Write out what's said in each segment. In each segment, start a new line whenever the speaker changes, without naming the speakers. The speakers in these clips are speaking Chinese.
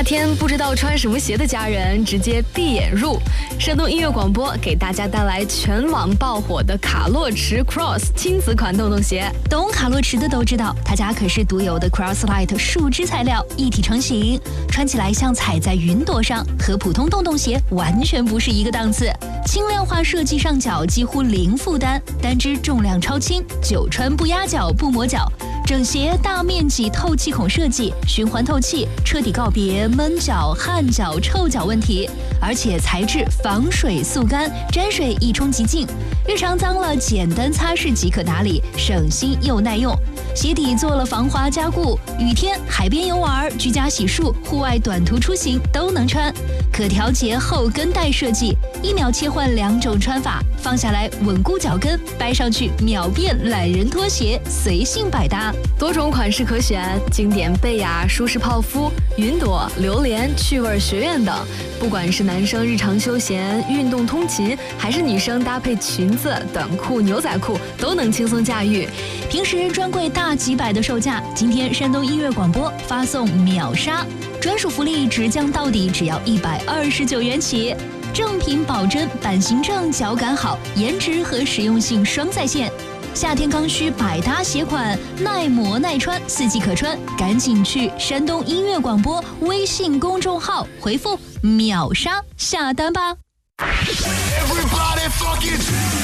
天不知道穿什么鞋的家人，直接闭眼入。山东音乐广播给大家带来全网爆火的卡洛驰 Cross 亲子款洞洞鞋。
懂卡洛驰的都知道，他家可是独有的 Crosslight 树脂材料，一体成型，穿起来像踩在云朵上，和普通洞洞鞋完全不是一个档次。轻量化设计上脚几乎零负担，单只重量超轻，久穿不压脚不磨脚。整鞋大面积透气孔设计，循环透气，彻底告别闷脚、汗脚、臭脚问题，而且材质防水速干，沾水一冲即净，日常脏了简单擦拭即可打理，省心又耐用。鞋底做了防滑加固，雨天、海边游玩、居家洗漱、户外短途出行都能穿。可调节后跟带设计，1秒切换2种穿法，放下来稳固脚跟，掰上去秒变懒人拖鞋，随性百搭。
多种款式可选，经典贝雅、舒适泡芙、云朵、榴莲、趣味学院等。不管是男生日常休闲、运动通勤，还是女生搭配裙子、短裤、牛仔裤，都能轻松驾驭。
平时专柜大几百的售价，今天山东音乐广播发送秒杀，专属福利直降到底，只要129元起。正品保真，版型正，脚感好，颜值和实用性双在线。夏天刚需百搭鞋款，耐磨耐穿，四季可穿，赶紧去山东音乐广播微信公众号回复秒杀下单吧。
Everybody fucking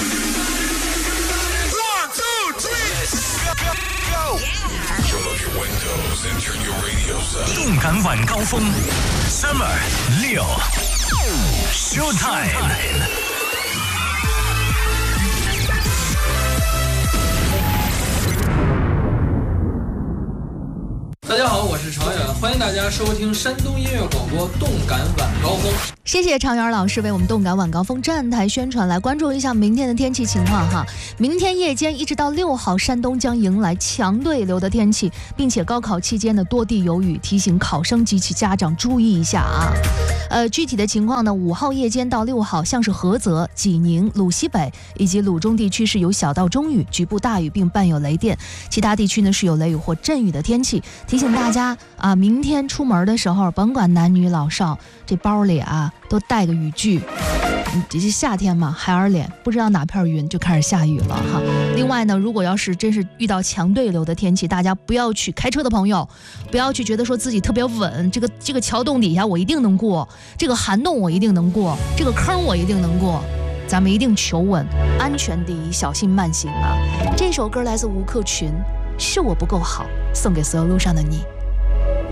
one, two, three, go. Turn up your windows and turn your radios up.
动感晚高峰 Summer 6 Showtime。
大家好，我是常远，欢迎大家收听山东音乐广播动感晚高峰。
谢谢常远老师为我们动感晚高峰站台宣传，来关注一下明天的天气情况哈。明天夜间一直到6号，山东将迎来强对流的天气，并且高考期间呢多地有雨，提醒考生及其家长注意一下啊。具体的情况呢，5号夜间到6号，像是菏泽、济宁、鲁西北以及鲁中地区是有小到中雨，局部大雨并伴有雷电，其他地区呢是有雷雨或阵雨的天气。提醒大家啊，明天出门的时候，甭管男女老少，这包里啊都带个雨具。这是夏天嘛，海尔脸，不知道哪片云就开始下雨了哈。另外呢，如果要是真是遇到强对流的天气，大家不要去开车的朋友，不要去觉得说自己特别稳，这个桥洞底下我一定能过，这个涵洞我一定能过，这个坑我一定能过。咱们一定求稳，安全第一，小心慢行啊。这首歌来自吴克群，是我不够好，送给所有路上的你。